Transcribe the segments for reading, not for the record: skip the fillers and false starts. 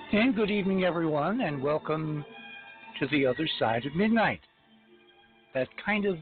And good evening, everyone, and welcome to the other side of midnight. That kind of,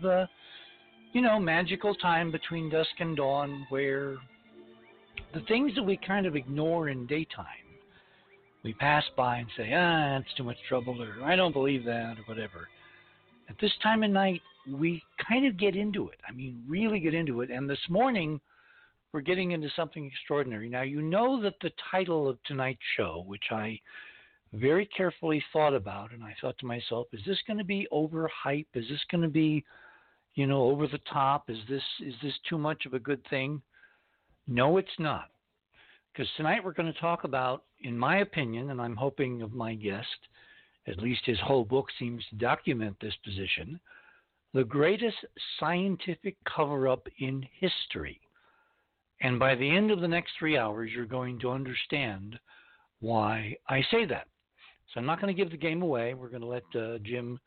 magical time between dusk and dawn where the things that we kind of ignore in daytime, we pass by and say, it's too much trouble, or I don't believe that, or whatever. At this time of night, we kind of get into it. I mean, really get into it. And this morning, we're getting into something extraordinary. Now, you know that the title of tonight's show, which I very carefully thought about, and I thought to myself, is this going to be overhype? Is this going to be, over the top? Is this too much of a good thing? No, it's not. Because tonight we're going to talk about, in my opinion, and I'm hoping of my guest, at least his whole book seems to document this position, the greatest scientific cover-up in history. And by the end of the next 3 hours, you're going to understand why I say that. So I'm not going to give the game away. We're going to let Jim,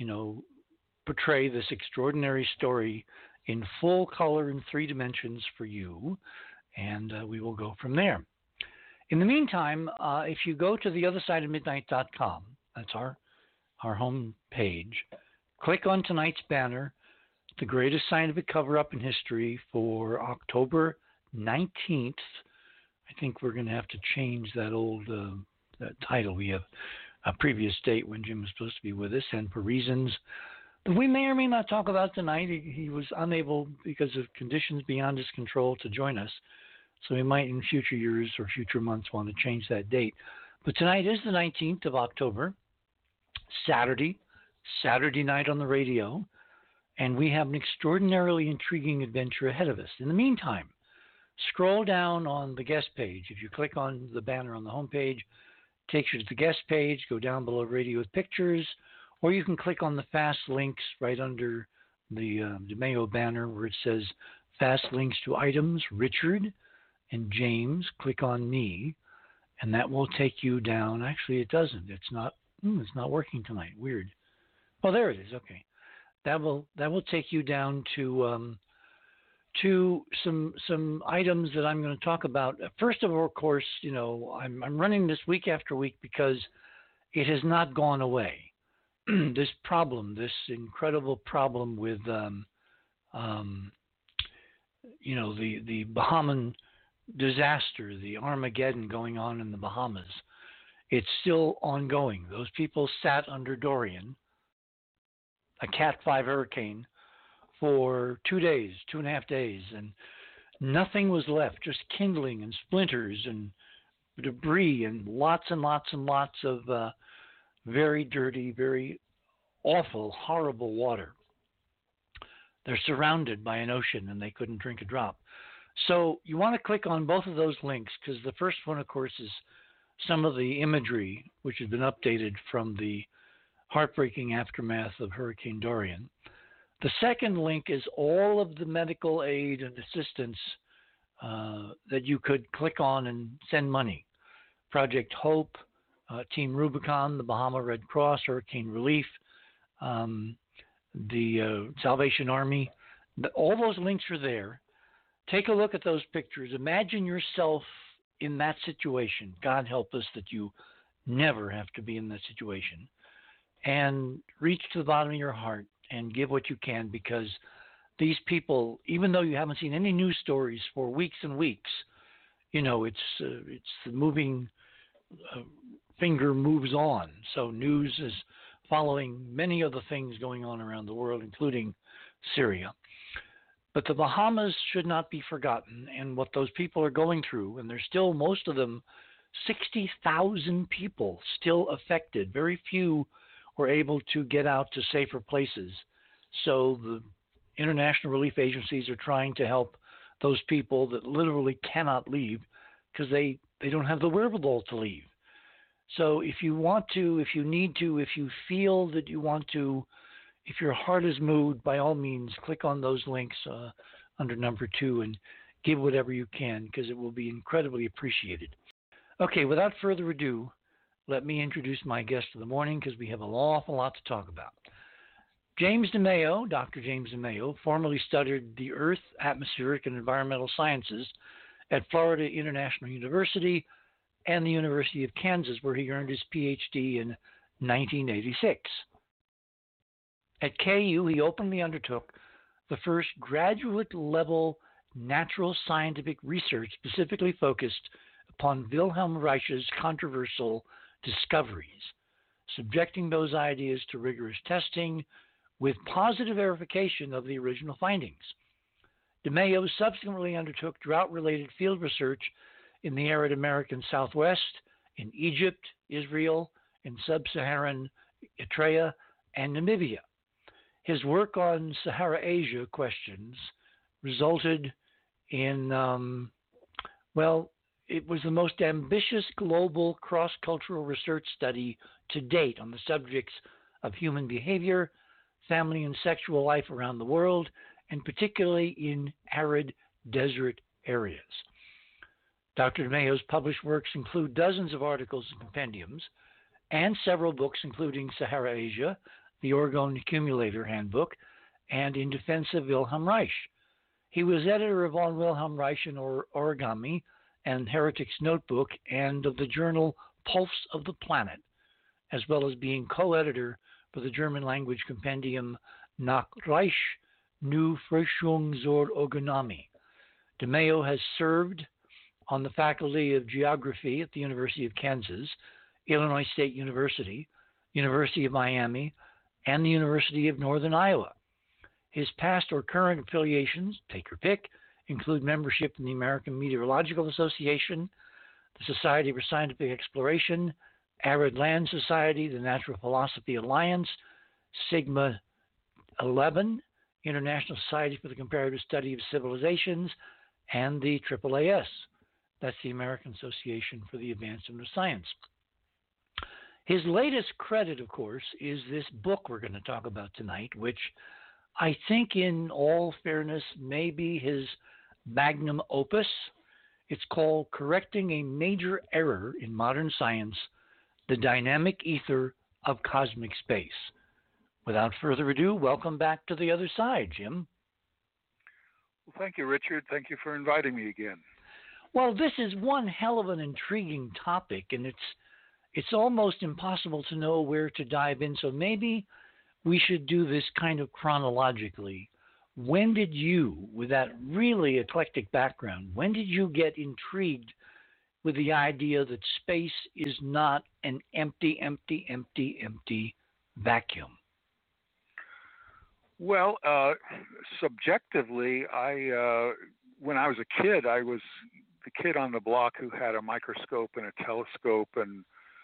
portray this extraordinary story in full color in 3 dimensions for you, and we will go from there. In the meantime, if you go to theothersideofmidnight.com, that's our home page, click on tonight's banner, the greatest scientific cover-up in history for October 19th. I think we're going to have to change that old that title. We have a previous date when Jim was supposed to be with us, and for reasons that we may or may not talk about tonight, he was unable, because of conditions beyond his control, to join us. So we might in future years or future months want to change that date. But tonight is the 19th of October, Saturday night on the radio, and we have an extraordinarily intriguing adventure ahead of us. In the meantime, scroll down on the guest page. If you click on the banner on the home page, it takes you to the guest page. Go down below Radio with Pictures, or you can click on the fast links right under the DeMeo banner where it says fast links to items, Richard and James. Click on me, and that will take you down. Actually, it doesn't. It's not working tonight. Weird. Oh, there it is. Okay. That will take you down to some items that I'm going to talk about. First of all, of course, I'm running this week after week because it has not gone away. This problem, this incredible problem with, the Bahamian disaster, the Armageddon going on in the Bahamas, it's still ongoing. Those people sat under Dorian, a Cat 5 hurricane, for 2.5 days, and nothing was left, just kindling and splinters and debris and lots of very dirty, very awful, horrible water. They're surrounded by an ocean, and they couldn't drink a drop. So you want to click on both of those links, because the first one, of course, is some of the imagery which has been updated from the heartbreaking aftermath of Hurricane Dorian. The second link is all of the medical aid and assistance that you could click on and send money. Project Hope, Team Rubicon, the Bahama Red Cross, Hurricane Relief, the Salvation Army. All those links are there. Take a look at those pictures. Imagine yourself in that situation. God help us that you never have to be in that situation. And reach to the bottom of your heart and give what you can, because these people, even though you haven't seen any news stories for weeks and weeks, it's the moving finger moves on. So news is following many of the things going on around the world, including Syria. But the Bahamas should not be forgotten, and what those people are going through, and there's still, most of them, 60,000 people still affected. Very few were able to get out to safer places. So the international relief agencies are trying to help those people that literally cannot leave because they don't have the wherewithal to leave. So if you want to, if you need to, if you feel that you want to, if your heart is moved, by all means, click on those links under number 2 and give whatever you can, because it will be incredibly appreciated. Okay, without further ado, let me introduce my guest of the morning, because we have an awful lot to talk about. James DeMeo, Dr. James DeMeo, formerly studied the Earth, Atmospheric, and Environmental Sciences at Florida International University and the University of Kansas, where he earned his PhD in 1986. At KU, he openly undertook the first graduate-level natural scientific research specifically focused upon Wilhelm Reich's controversial discoveries, subjecting those ideas to rigorous testing with positive verification of the original findings. DeMayo subsequently undertook drought-related field research in the arid American Southwest, in Egypt, Israel, in sub-Saharan Eritrea, and Namibia. His work on Sahara Asia questions resulted in, it was the most ambitious global cross-cultural research study to date on the subjects of human behavior, family and sexual life around the world, and particularly in arid desert areas. Dr. DeMayo's published works include dozens of articles and compendiums, and several books including Sahara Asia, the Oregon Accumulator Handbook, and In Defense of Wilhelm Reich. He was editor of On Wilhelm Reich and Origami and Heretic's Notebook and of the journal Pulse of the Planet, as well as being co-editor for the German language compendium Nach Reich, Neue Forschung zur Origami. DeMayo has served on the faculty of geography at the University of Kansas, Illinois State University, University of Miami, and the University of Northern Iowa. His past or current affiliations, take your pick, include membership in the American Meteorological Association, the Society for Scientific Exploration, Arid Land Society, the Natural Philosophy Alliance, Sigma 11, International Society for the Comparative Study of Civilizations, and the AAAS. That's the American Association for the Advancement of Science. His latest credit, of course, is this book we're going to talk about tonight, which I think, in all fairness, may be his magnum opus. It's called Correcting a Major Error in Modern Science, The Dynamic Ether of Cosmic Space. Without further ado, welcome back to the other side, Jim. Well, thank you, Richard. Thank you for inviting me again. Well, this is one hell of an intriguing topic, and it's almost impossible to know where to dive in. So maybe we should do this kind of chronologically. When did you, with that really eclectic background, when did you get intrigued with the idea that space is not an empty vacuum? Well, subjectively, when I was a kid, I was the kid on the block who had a microscope and a telescope and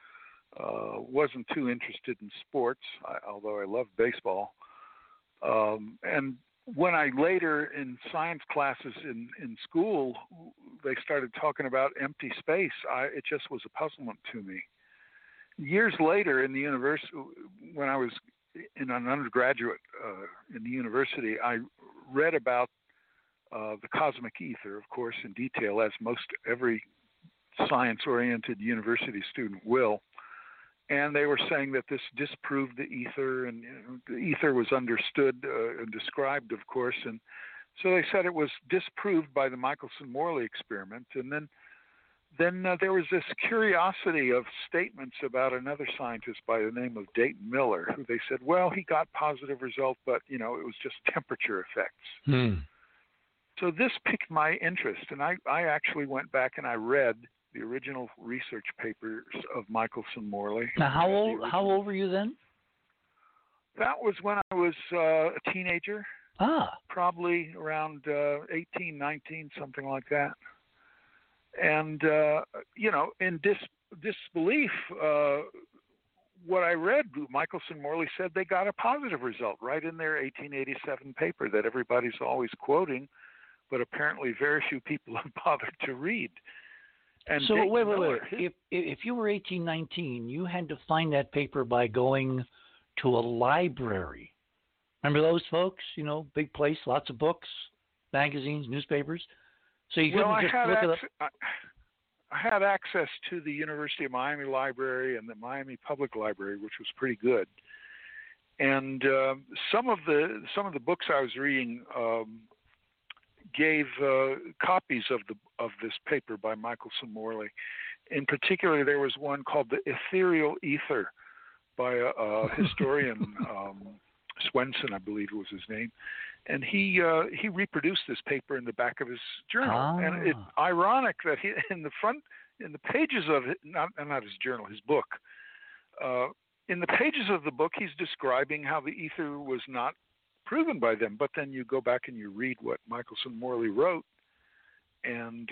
wasn't too interested in sports, although I loved baseball. And when I later in science classes in school, they started talking about empty space, it just was a puzzlement to me. Years later in the university, when I was in an undergraduate in the university, I read about the cosmic ether, of course, in detail, as most every science-oriented university student will. And they were saying that this disproved the ether, and the ether was understood and described, of course. And so they said it was disproved by the Michelson-Morley experiment. And then there was this curiosity of statements about another scientist by the name of Dayton Miller, who they said, well, he got positive results, but, it was just temperature effects. So this piqued my interest, and I actually went back and I read the original research papers of Michelson-Morley. Now, how old were you then? That was when I was a teenager. Probably around 18, 19, something like that. And, in disbelief, what I read, Michelson-Morley said they got a positive result right in their 1887 paper that everybody's always quoting, but apparently very few people have bothered to read. And so wait. If you were 18, 19, you had to find that paper by going to a library. Remember those folks? Big place, lots of books, magazines, newspapers. So you couldn't just look it up. I had access to the University of Miami library and the Miami Public Library, which was pretty good. And some of the books I was reading gave copies of this paper by Michelson-Morley, In particular, there was one called The Ethereal Ether by a historian, Swenson, I believe was his name. And he reproduced this paper in the back of his journal. And it's ironic that in the pages of it, not his journal, his book, in the pages of the book, he's describing how the ether was not proven by them. But then you go back and you read what Michelson Morley wrote, and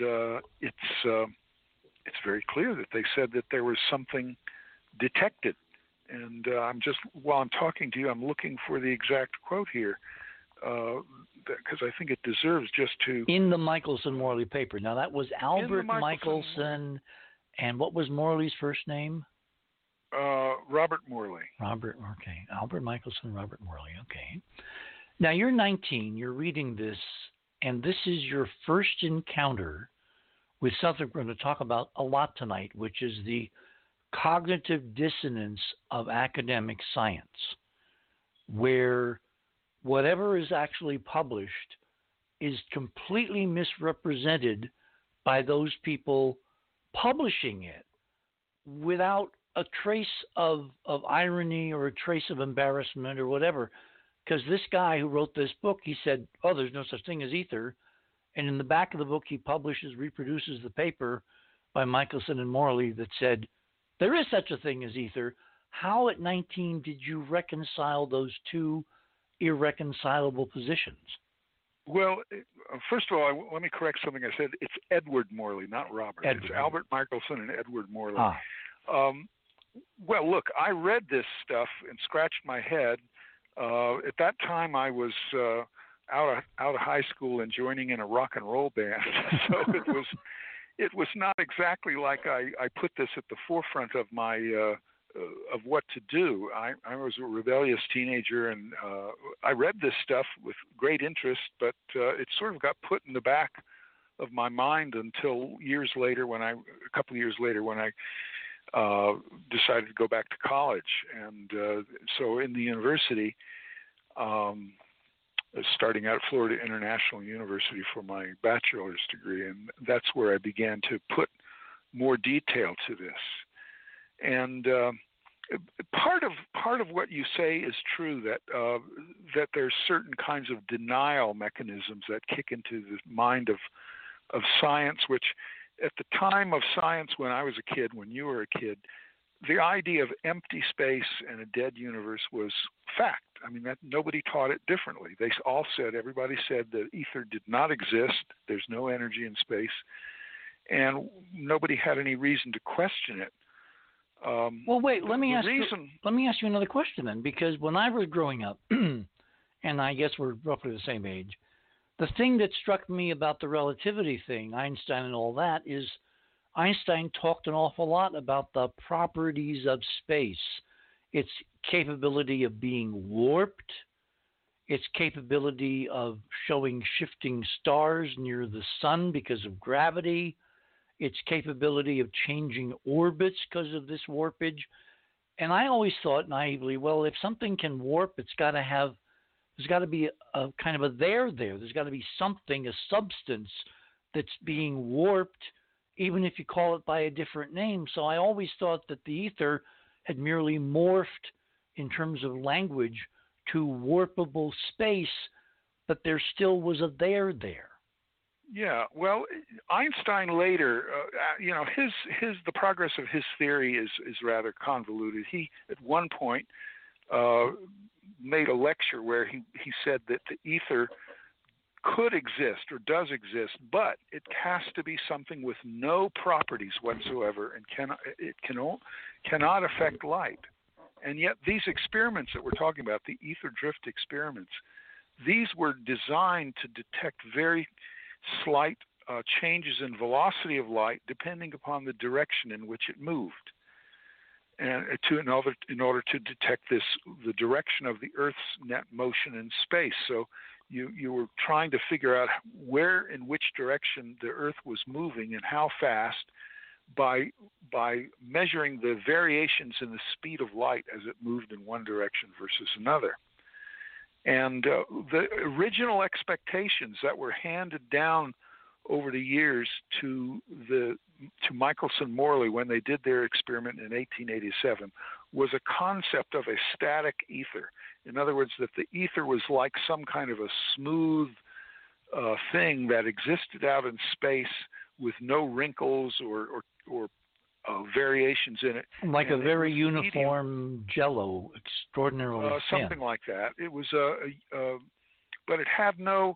it's very clear that they said that there was something detected. And while I'm talking to you, I'm looking for the exact quote here, because I think it deserves just to... In the Michelson-Morley paper. Now, that was Albert Michelson, and what was Morley's first name? Robert Morley. Okay. Albert Michelson, Robert Morley, okay. Now, you're 19, you're reading this, and this is your first encounter with something we're going to talk about a lot tonight, which is the cognitive dissonance of academic science, where whatever is actually published is completely misrepresented by those people publishing it without a trace of irony or a trace of embarrassment or whatever. Because this guy who wrote this book, he said, oh, there's no such thing as ether. And in the back of the book, he reproduces the paper by Michelson and Morley that said, there is such a thing as ether. How at 19 did you reconcile those two irreconcilable positions? Well, first of all, let me correct something I said. It's Edward Morley, not Robert. It's Albert Michelson and Edward Morley. Well, look, I read this stuff and scratched my head. At that time, I was out of high school and joining in a rock and roll band, so it was not exactly like I put this at the forefront of my of what to do. I was a rebellious teenager, and I read this stuff with great interest, but it sort of got put in the back of my mind until a couple of years later, when I decided to go back to college. And so in the university, starting out at Florida International University for my bachelor's degree, and that's where I began to put more detail to this. And part of what you say is true, that there's certain kinds of denial mechanisms that kick into the mind of science, which at the time of science, when I was a kid, when you were a kid, the idea of empty space and a dead universe was fact. I mean, that nobody taught it differently. Everybody said that ether did not exist. There's no energy in space, and nobody had any reason to question it. Well, wait. Let me ask you another question then, because when I was growing up, and I guess we're roughly the same age, the thing that struck me about the relativity thing, Einstein and all that, is Einstein talked an awful lot about the properties of space, its capability of being warped, its capability of showing shifting stars near the sun because of gravity, its capability of changing orbits because of this warpage. And I always thought naively, well, if something can warp, there's got to be a kind of a there. There's got to be something, a substance that's being warped, even if you call it by a different name. So I always thought that the ether had merely morphed in terms of language to warpable space, but there still was a there. Yeah, well, Einstein later, the progress of his theory is rather convoluted. He, at one point, made a lecture where he said that the ether could exist or does exist, but it has to be something with no properties whatsoever and cannot affect light. And yet these experiments that we're talking about, the ether drift experiments, these were designed to detect very slight changes in velocity of light depending upon the direction in which it moved, and in order to detect the direction of the Earth's net motion in space. So you were trying to figure out in which direction the Earth was moving and how fast by measuring the variations in the speed of light as it moved in one direction versus another. And the original expectations that were handed down over the years to the to Michelson Morley when they did their experiment in 1887 was a concept of a static ether. In other words, that the ether was like some kind of a smooth thing that existed out in space with no wrinkles or variations in it. Like a very uniform jello, extraordinarily thin. Something like that. It was but it had no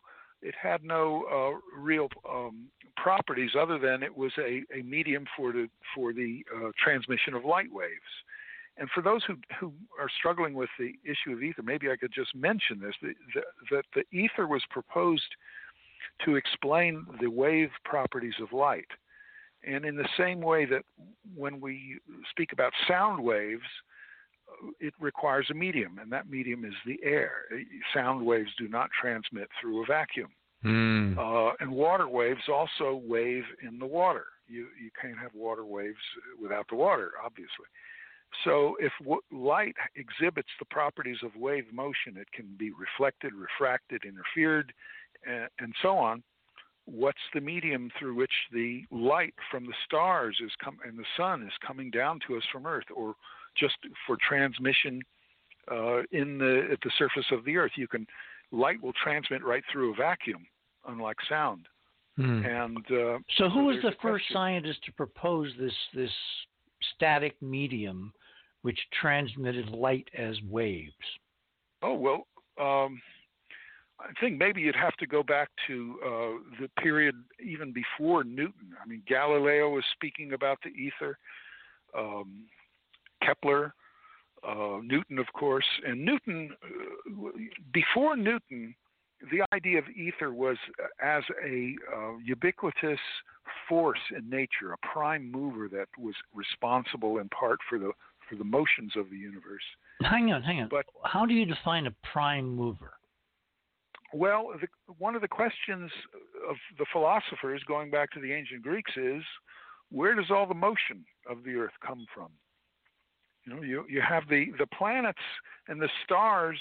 real properties other than it was a medium for the transmission of light waves. And for those who are struggling with the issue of ether, maybe I could just mention this, that the ether was proposed to explain the wave properties of light. And in the same way that when we speak about sound waves, it requires a medium, and that medium is the air. Sound waves do not transmit through a vacuum. And water waves also wave in the water. You can't have water waves without the water, obviously. So if light exhibits the properties of wave motion, it can be reflected, refracted, interfered, and so on. What's the medium through which the light from the stars and the sun is coming down to us from Earth, or just for transmission at the surface of the Earth? Light will transmit right through a vacuum, unlike sound. And so who was the first scientist to propose this static medium which transmitted light as waves? Oh, well, I think maybe you'd have to go back to the period even before Newton. I mean, Galileo was speaking about the ether, Kepler, Newton, of course. And Newton, before Newton, the idea of ether was as a ubiquitous force in nature, a prime mover that was responsible in part for the motions of the universe. Hang on. But how do you define a prime mover? Well, one of the questions of the philosophers, going back to the ancient Greeks, is where does all the motion of the Earth come from? You have the planets and the stars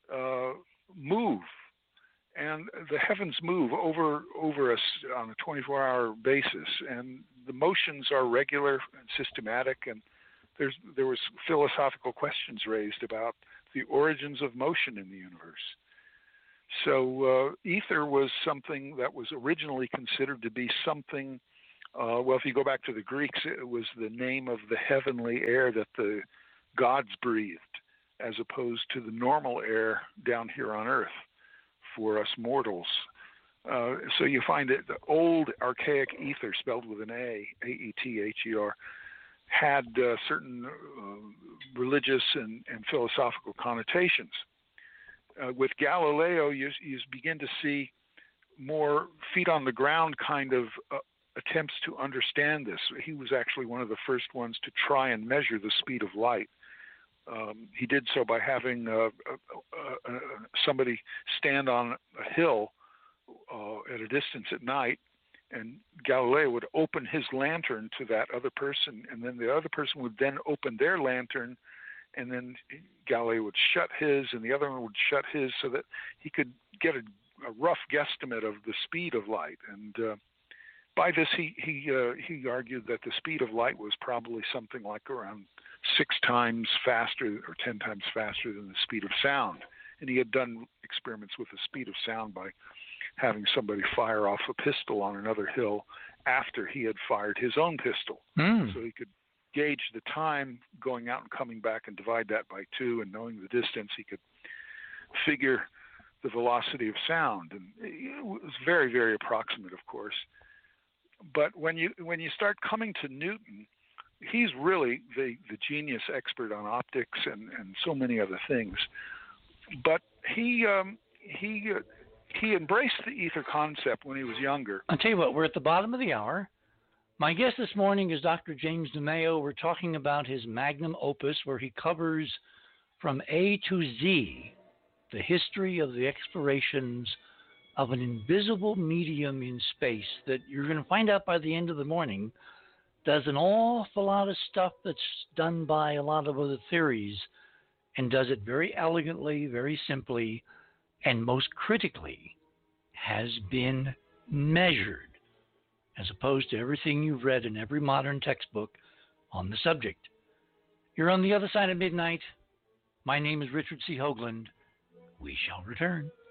move, and the heavens move over us on a 24-hour basis, and the motions are regular and systematic, and there was philosophical questions raised about the origins of motion in the universe. So ether was something that was originally considered to be something, well, if you go back to the Greeks, it was the name of the heavenly air that the gods breathed, as opposed to the normal air down here on Earth for us mortals. So you find that the old archaic ether, spelled with an A, A-E-T-H-E-R, had certain religious and philosophical connotations. With Galileo, you begin to see more feet on the ground kind of attempts to understand this. He was actually one of the first ones to try and measure the speed of light. He did so by having somebody stand on a hill at a distance at night, and Galileo would open his lantern to that other person, and then the other person would then open their lantern, and then Galileo would shut his, and the other one would shut his, so that he could get a rough guesstimate of the speed of light. And by this, he argued that the speed of light was probably something like around 6 times faster or 10 times faster than the speed of sound. And he had done experiments with the speed of sound by having somebody fire off a pistol on another hill after he had fired his own pistol. So he could gauge the time going out and coming back and divide that by 2, and knowing the distance, he could figure the velocity of sound. And it was very, very approximate, of course. But when you start coming to Newton, he's really the genius expert on optics and so many other things. But he embraced the ether concept when he was younger. I'll tell you what, we're at the bottom of the hour. My guest this morning is Dr. James DeMeo. We're talking about his magnum opus, where he covers from A to Z the history of the explorations of an invisible medium in space that you're going to find out by the end of the morning does an awful lot of stuff that's done by a lot of other theories, and does it very elegantly, very simply, and most critically has been measured. as opposed to everything you've read in every modern textbook on the subject. You're on the other side of midnight. My name is Richard C. Hoagland. We shall return.